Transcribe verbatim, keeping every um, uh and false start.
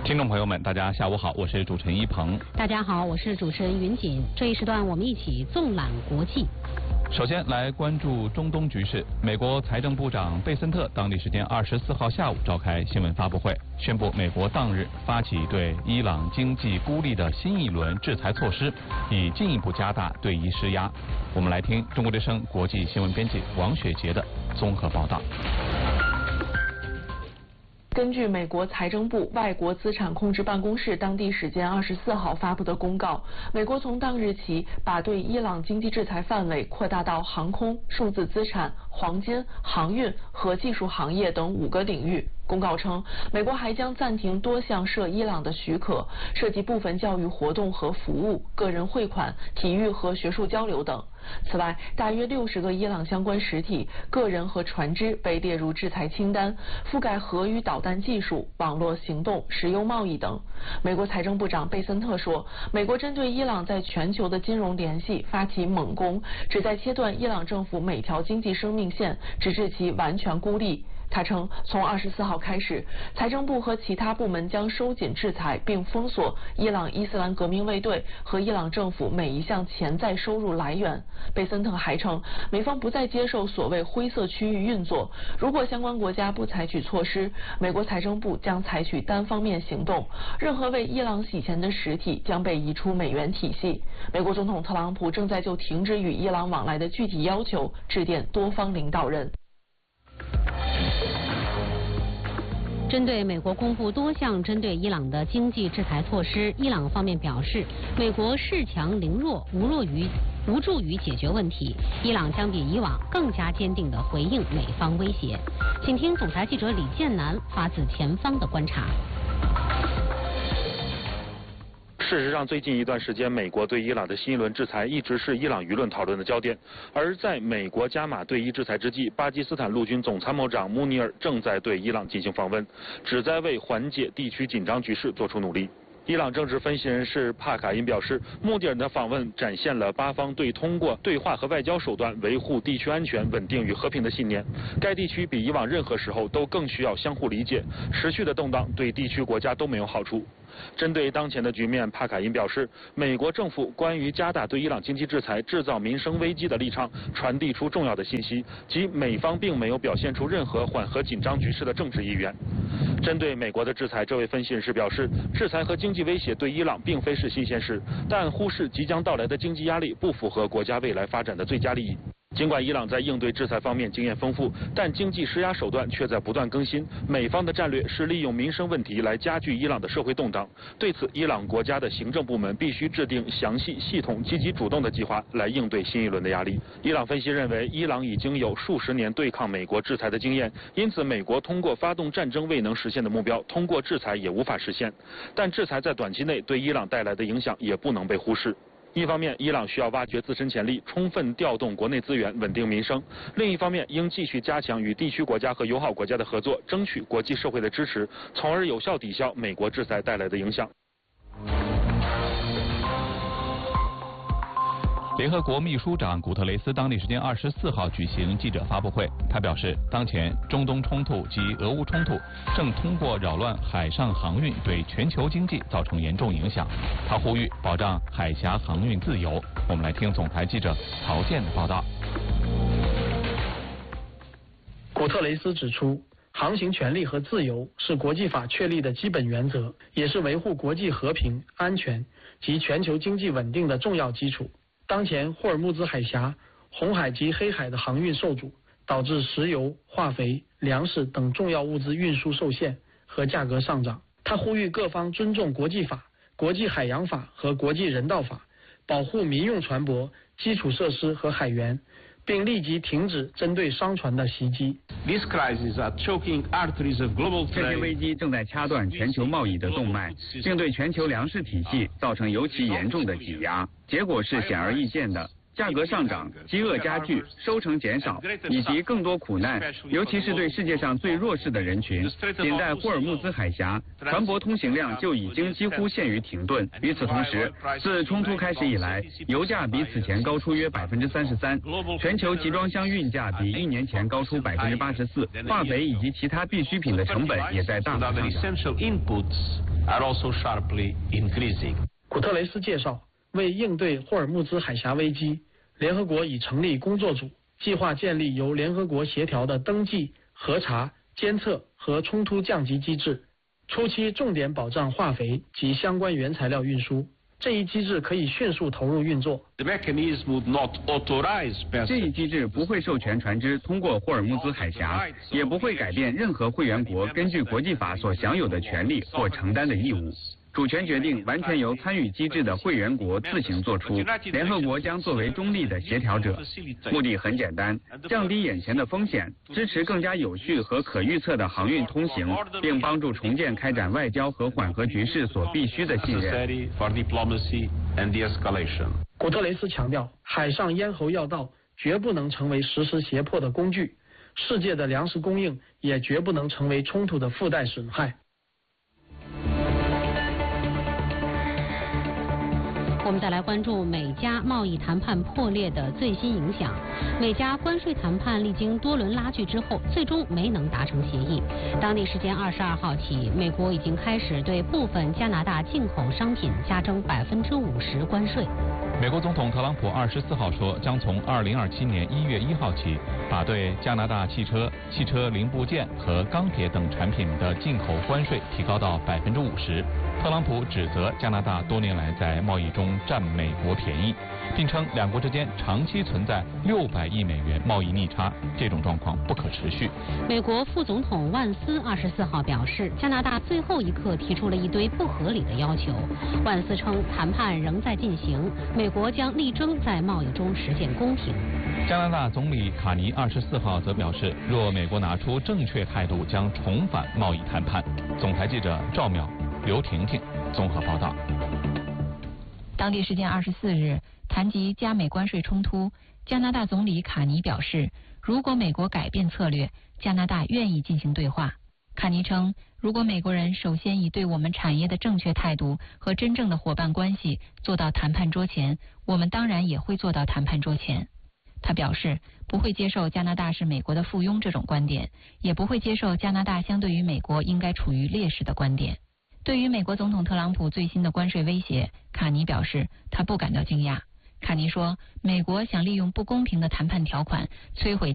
听众朋友们，大家下午好，我是主持人一鹏。 大家好，我是主持人云锦。这一时段我们一起纵览国际。 首先来关注中东局势。美国财政部长贝森特当地时间二十四号下午召开新闻发布会，宣布美国当日发起对伊朗经济孤立的新一轮制裁措施，以进一步加大对伊施压。我们来听中国之声国际新闻编辑王雪杰的综合报道。 根据美国财政部外国资产控制办公室当地时间二十四号发布的公告，美国从当日起把对伊朗经济制裁范围扩大到航空、数字资产、黄金、航运和技术行业等五个领域。公告称，美国还将暂停多项涉伊朗的许可，涉及部分教育活动和服务、个人汇款、体育和学术交流等。此外，大约六十个伊朗相关实体、个人和船只被列入制裁清单，覆盖核与导弹技术、网络行动、石油贸易等。美国财政部长贝森特说，美国针对伊朗在全球的金融联系发起猛攻，旨在切断伊朗政府每条经济生命线，直至其完全孤立。他称，从二十四号开始，财政部和其他部门将收紧制裁，并封锁伊朗伊斯兰革命卫队和伊朗政府每一项潜在收入来源。贝森特还称，美方不再接受所谓灰色区域运作，如果相关国家不采取措施，美国财政部将采取单方面行动，任何为伊朗洗钱的实体将被移出美元体系。美国总统特朗普正在就停止与伊朗往来的具体要求致电多方领导人。 针对美国公布多项针对伊朗的经济制裁措施，伊朗方面表示，美国恃强凌弱，无弱于无助于解决问题。伊朗将比以往更加坚定地回应美方威胁。请听总台记者李建南发自前方的观察。 事实上，最近一段时间，美国对伊朗的新一轮制裁一直是伊朗舆论讨论的焦点。而在美国加码对伊制裁之际，巴基斯坦陆军总参谋长穆尼尔正在对伊朗进行访问，旨在为缓解地区紧张局势做出努力。伊朗政治分析人士帕卡因表示，穆尼尔的访问展现了巴方对通过对话和外交手段维护地区安全、稳定与和平的信念。该地区比以往任何时候都更需要相互理解，持续的动荡对地区国家都没有好处。针对当前的局面，帕卡因表示，美国政府关于加大对伊朗经济制裁、制造民生危机的立场传递出重要的信息，即美方并没有表现出任何缓和紧张局势的政治意愿。针对美国的制裁，这位分析人士表示，制裁和经济威胁对伊朗并非是新鲜事，但忽视即将到来的经济压力不符合国家未来发展的最佳利益。尽管伊朗在应对制裁方面经验丰富，但经济施压手段却在不断更新。美方的战略是利用民生问题来加剧伊朗的社会动荡。对此，伊朗国家的行政部门必须制定详细、系统、积极主动的计划来应对新一轮的压力。伊朗分析认为，伊朗已经有数十年对抗美国制裁的经验，因此美国通过发动战争未能实现的目标，通过制裁也无法实现。但制裁在短期内对伊朗带来的影响也不能被忽视。一方面，伊朗需要挖掘自身潜力，充分调动国内资源，稳定民生；另一方面，应继续加强与地区国家和友好国家的合作，争取国际社会的支持，从而有效抵消美国制裁带来的影响。 联合国秘书长古特雷斯当地时间二十四号举行记者发布会，他表示，当前中东冲突及俄乌冲突正通过扰乱海上航运对全球经济造成严重影响。他呼吁保障海峡航运自由。我们来听总台记者曹健的报道。 古特雷斯指出，航行权利和自由是国际法确立的基本原则，也是维护国际和平、安全及全球经济稳定的重要基础。当前霍尔木兹海峡、红海及黑海的航运受阻，导致石油、化肥、粮食等重要物资运输受限和价格上涨。他呼吁各方尊重国际法、国际海洋法和国际人道法，保护民用船舶、基础设施和海员，并立即停止针对商船的袭击。 这些危机正在掐断全球贸易的动脉，并对全球粮食体系造成尤其严重的挤压。结果是显而易见的。价格上涨、饥饿加剧、收成减少，以及更多苦难，尤其是对世界上最弱势的人群。仅在霍尔木兹海峡，船舶通行量就已经几乎陷于停顿。与此同时，自冲突开始以来，油价比此前高出约百分之三十三，全球集装箱运价比一年前高出百分之八十四，化肥以及其他必需品的成本也在大幅上涨。 are also sharply increasing. 古特雷斯介绍，为应对霍尔木兹海峡危机，联合国已成立工作组，计划建立由联合国协调的登记、核查、监测和冲突降级机制，初期重点保障化肥及相关原材料运输。这一机制可以迅速投入运作。 The mechanism would not authorize 这一机制不会授权船只通过霍尔木兹海峡，也不会改变任何会员国根据国际法所享有的权利或承担的义务。主权决定完全由参与机制的会员国自行作出，联合国将作为中立的协调者。目的很简单，降低眼前的风险，支持更加有序和可预测的航运通行，并帮助重建开展外交和缓和局势所必须的信任。 古特雷斯强调，海上咽喉要道绝不能成为实施胁迫的工具，世界的粮食供应也绝不能成为冲突的附带损害。 我们再来关注美加贸易谈判破裂的最新影响。美加关税谈判历经多轮拉锯之后，最终没能达成协议。当地时间二十二号起，美国已经开始对部分加拿大进口商品加征百分之五十关税。 美国总统特朗普二十四号说，将从二零二七年一月一号起，把对加拿大汽车、汽车零部件和钢铁等产品的进口关税提高到百分之五十。特朗普指责加拿大多年来在贸易中占美国便宜，并称两国之间长期存在六百亿美元贸易逆差，这种状况不可持续。 美国副总统万斯二十四号表示，加拿大最后一刻提出了一堆不合理的要求。万斯称，谈判仍在进行，美国将力争在贸易中实现公平。 加拿大总理卡尼二十四号则表示，若美国拿出正确态度，将重返贸易谈判。总台记者赵淼、刘婷婷综合报道。 当地时间二十四日，谈及加美关税冲突，加拿大总理卡尼表示，如果美国改变策略，加拿大愿意进行对话。卡尼称，如果美国人首先以对我们产业的正确态度和真正的伙伴关系做到谈判桌前，我们当然也会做到谈判桌前。他表示，不会接受加拿大是美国的附庸这种观点，也不会接受加拿大相对于美国应该处于劣势的观点。对于美国总统特朗普最新的关税威胁，卡尼表示他不感到惊讶。卡尼说，美国想利用不公平的谈判条款摧毁